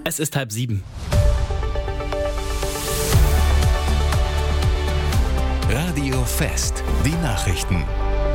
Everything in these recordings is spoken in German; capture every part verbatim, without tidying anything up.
Es ist halb sieben. Radio Fest, die Nachrichten.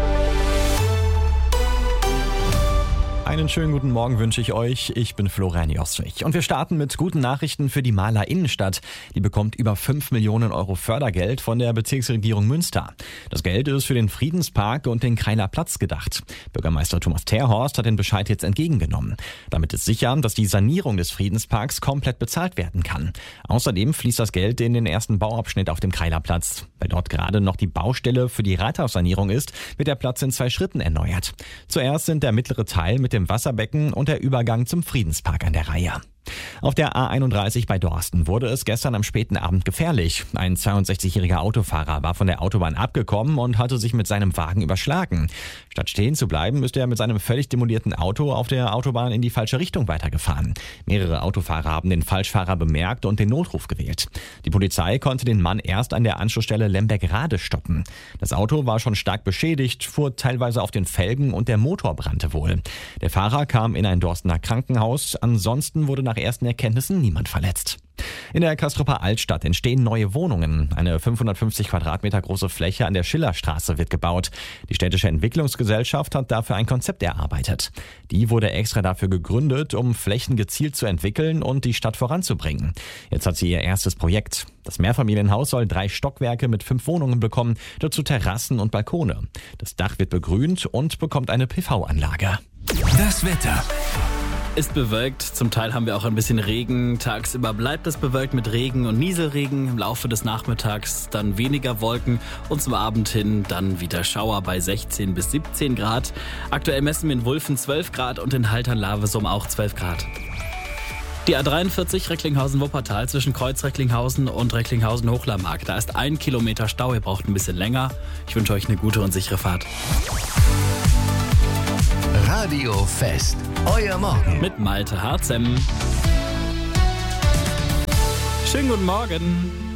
Einen schönen guten Morgen wünsche ich euch. Ich bin Florian Jostrich. Und wir starten mit guten Nachrichten für die Mahler Innenstadt. Die bekommt über fünf Millionen Euro Fördergeld von der Bezirksregierung Münster. Das Geld ist für den Friedenspark und den Kreiler Platz gedacht. Bürgermeister Thomas Terhorst hat den Bescheid jetzt entgegengenommen. Damit ist sicher, dass die Sanierung des Friedensparks komplett bezahlt werden kann. Außerdem fließt das Geld in den ersten Bauabschnitt auf dem Kreiler Platz. Weil dort gerade noch die Baustelle für die Rathaussanierung ist, wird der Platz in zwei Schritten erneuert. Zuerst sind der mittlere Teil mit dem Wasserbecken und der Übergang zum Friedenspark an der Reihe. Auf der A einunddreißig bei Dorsten wurde es gestern am späten Abend gefährlich. Ein zweiundsechzigjähriger Autofahrer war von der Autobahn abgekommen und hatte sich mit seinem Wagen überschlagen. Statt stehen zu bleiben, ist er mit seinem völlig demolierten Auto auf der Autobahn in die falsche Richtung weitergefahren. Mehrere Autofahrer haben den Falschfahrer bemerkt und den Notruf gewählt. Die Polizei konnte den Mann erst an der Anschlussstelle Lemberg-Rade stoppen. Das Auto war schon stark beschädigt, fuhr teilweise auf den Felgen und der Motor brannte wohl. Der Fahrer kam in ein Dorstener Krankenhaus. Ansonsten wurde nach ersten Erkenntnissen niemand verletzt. In der Kastrupper Altstadt entstehen neue Wohnungen. Eine fünfhundertfünfzig Quadratmeter große Fläche an der Schillerstraße wird gebaut. Die städtische Entwicklungsgesellschaft hat dafür ein Konzept erarbeitet. Die wurde extra dafür gegründet, um Flächen gezielt zu entwickeln und die Stadt voranzubringen. Jetzt hat sie ihr erstes Projekt. Das Mehrfamilienhaus soll drei Stockwerke mit fünf Wohnungen bekommen, dazu Terrassen und Balkone. Das Dach wird begrünt und bekommt eine P V-Anlage. Das Wetter. Ist bewölkt, zum Teil haben wir auch ein bisschen Regen. Tagsüber bleibt es bewölkt mit Regen und Nieselregen. Im Laufe des Nachmittags dann weniger Wolken und zum Abend hin dann wieder Schauer bei sechzehn bis siebzehn Grad. Aktuell messen wir in Wulfen zwölf Grad und in Haltern-Lavesum auch zwölf Grad. Die A dreiundvierzig Recklinghausen-Wuppertal zwischen Kreuz-Recklinghausen und Recklinghausen-Hochlermark. Da ist ein Kilometer Stau, ihr braucht ein bisschen länger. Ich wünsche euch eine gute und sichere Fahrt. Radio Fest, euer Morgen. Mit Malte Harzem. Schönen guten Morgen.